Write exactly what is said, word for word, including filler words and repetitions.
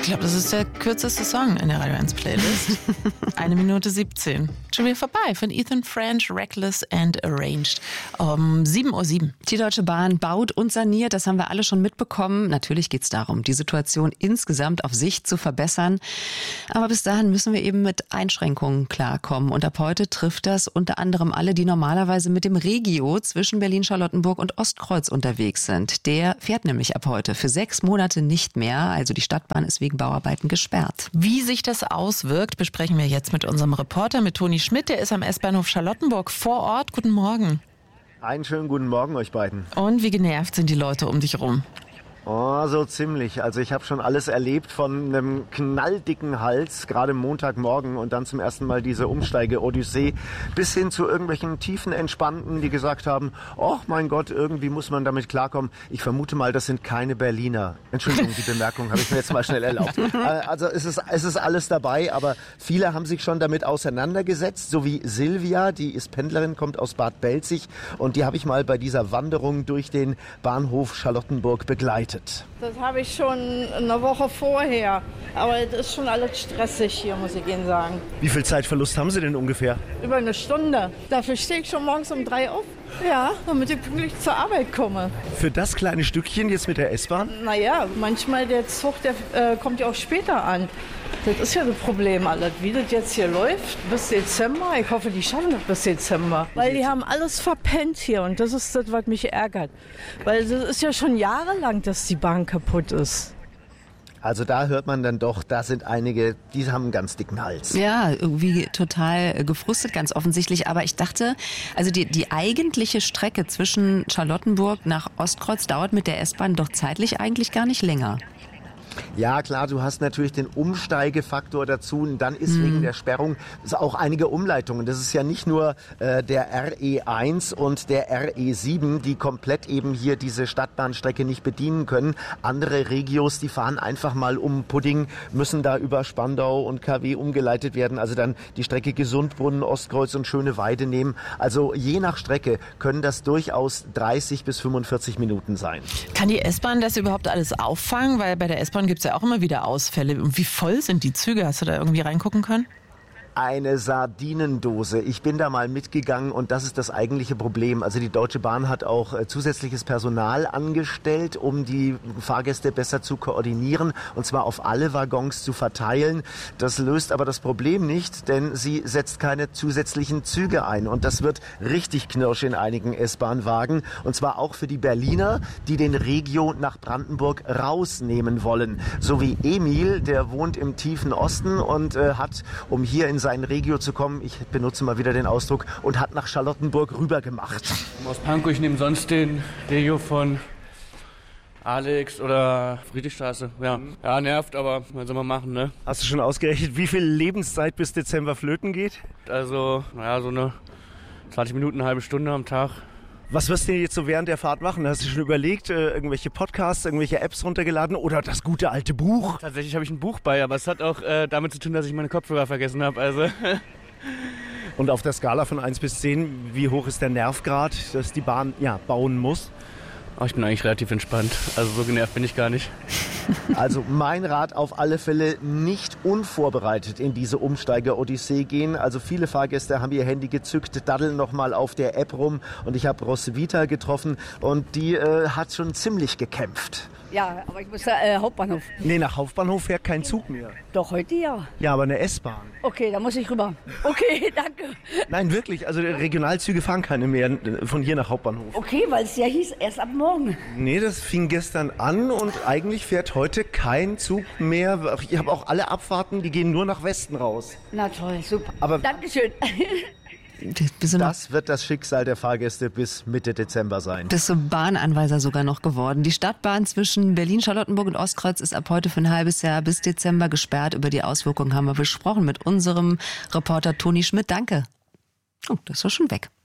glaube, das ist der kürzeste Song in der Radio eins Playlist. Eine Minute siebzehn. Schon wieder vorbei von Ethan French, Reckless and Arranged. Um sieben Uhr sieben. Die Deutsche Bahn baut und saniert, das haben wir alle schon mitbekommen. Natürlich geht es darum, die Situation insgesamt auf Sicht zu verbessern. Aber bis dahin müssen wir eben mit Einschränkungen klarkommen. Und ab heute trifft das unter anderem alle, die normalerweise mit dem Regio zwischen Berlin-Charlottenburg und Ostkreuz unterwegs sind. Der fährt nämlich ab heute für sechs Monate nicht mehr. Also die Stadtbahn ist wegen Bauarbeiten gesperrt. Wie sich das auswirkt, besprechen wir jetzt mit unserem Reporter, mit Toni Schmidt. Der ist am S-Bahnhof Charlottenburg vor Ort. Guten Morgen. Einen schönen guten Morgen euch beiden. Und wie genervt sind die Leute um dich rum? Oh, so ziemlich. Also ich habe schon alles erlebt, von einem knalldicken Hals, gerade Montagmorgen, und dann zum ersten Mal diese Umsteige-Odyssee, bis hin zu irgendwelchen tiefen Entspannten, die gesagt haben, oh mein Gott, irgendwie muss man damit klarkommen. Ich vermute mal, das sind keine Berliner. Entschuldigung, die Bemerkung habe ich mir jetzt mal schnell erlaubt. Also es ist, es ist alles dabei, aber viele haben sich schon damit auseinandergesetzt, so wie Silvia, die ist Pendlerin, kommt aus Bad Belzig, und die habe ich mal bei dieser Wanderung durch den Bahnhof Charlottenburg begleitet. Das habe ich schon eine Woche vorher, aber es ist schon alles stressig hier, muss ich Ihnen sagen. Wie viel Zeitverlust haben Sie denn ungefähr? Über eine Stunde. Dafür stehe ich schon morgens um drei auf. Ja, damit ich pünktlich zur Arbeit komme. Für das kleine Stückchen jetzt mit der S-Bahn? Naja, manchmal der Zug, der äh, kommt ja auch später an. Das ist ja das Problem alles. Wie das jetzt hier läuft, bis Dezember, ich hoffe, die schaffen das bis Dezember. Weil die haben alles verpennt hier, und das ist das, was mich ärgert. Weil es ist ja schon jahrelang, dass die Bahn kaputt ist. Also da hört man dann doch, da sind einige, die haben einen ganz dicken Hals. Ja, irgendwie total gefrustet, ganz offensichtlich. Aber ich dachte, also die, die eigentliche Strecke zwischen Charlottenburg nach Ostkreuz dauert mit der S-Bahn doch zeitlich eigentlich gar nicht länger. Ja, klar, du hast natürlich den Umsteigefaktor dazu, und dann ist mhm. wegen der Sperrung ist auch einige Umleitungen. Das ist ja nicht nur äh, der R E eins und der R E sieben, die komplett eben hier diese Stadtbahnstrecke nicht bedienen können. Andere Regios, die fahren einfach mal um Pudding, müssen da über Spandau und K W umgeleitet werden. Also dann die Strecke Gesundbrunnen, Ostkreuz und Schöneweide nehmen. Also je nach Strecke können das durchaus dreißig bis fünfundvierzig Minuten sein. Kann die S-Bahn das überhaupt alles auffangen? Weil bei der S-Bahn gibt es ja auch immer wieder Ausfälle. Und wie voll sind die Züge? Hast du da irgendwie reingucken können? Eine Sardinendose. Ich bin da mal mitgegangen, und das ist das eigentliche Problem. Also die Deutsche Bahn hat auch äh, zusätzliches Personal angestellt, um die Fahrgäste besser zu koordinieren, und zwar auf alle Waggons zu verteilen. Das löst aber das Problem nicht, denn sie setzt keine zusätzlichen Züge ein, und das wird richtig knirsch in einigen S-Bahn-Wagen, und zwar auch für die Berliner, die den Regio nach Brandenburg rausnehmen wollen. So wie Emil, der wohnt im tiefen Osten und äh, hat, um hier in sein Regio zu kommen, ich benutze mal wieder den Ausdruck, und hat nach Charlottenburg rüber gemacht. Aus Pankow, ich nehme sonst den Regio von Alex oder Friedrichstraße. Ja. ja, nervt, aber was soll man machen, ne? Hast du schon ausgerechnet, wie viel Lebenszeit bis Dezember flöten geht? Also, naja, so eine zwanzig Minuten, eine halbe Stunde am Tag. Was wirst du denn jetzt so während der Fahrt machen? Hast du schon überlegt, äh, irgendwelche Podcasts, irgendwelche Apps runtergeladen oder das gute alte Buch? Tatsächlich habe ich ein Buch bei, aber es hat auch äh, damit zu tun, dass ich meine Kopfhörer vergessen habe. Also. Und auf der Skala von eins bis zehn, wie hoch ist der Nervgrad, dass die Bahn ja, bauen muss? Oh, ich bin eigentlich relativ entspannt. Also so genervt bin ich gar nicht. Also mein Rat auf alle Fälle, nicht unvorbereitet in diese Umsteiger-Odyssee gehen. Also viele Fahrgäste haben ihr Handy gezückt, daddeln nochmal auf der App rum, und ich habe Roswitha getroffen, und die äh, hat schon ziemlich gekämpft. Ja, aber ich muss ja äh, Hauptbahnhof. Nee, nach Hauptbahnhof fährt kein Zug mehr. Doch, heute ja. Ja, aber eine S-Bahn. Okay, da muss ich rüber. Okay, danke. Nein, wirklich, also Regionalzüge fahren keine mehr von hier nach Hauptbahnhof. Okay, weil es ja hieß, erst ab morgen. Nee, das fing gestern an, und eigentlich fährt heute kein Zug mehr. Ich habe auch alle Abfahrten, die gehen nur nach Westen raus. Na toll, super. Aber Dankeschön. Das wird das Schicksal der Fahrgäste bis Mitte Dezember sein. Bist du Bahnanweiser sogar noch geworden. Die Stadtbahn zwischen Berlin, Charlottenburg und Ostkreuz ist ab heute für ein halbes Jahr bis Dezember gesperrt. Über die Auswirkungen haben wir besprochen mit unserem Reporter Toni Schmidt. Danke. Oh, das ist schon weg.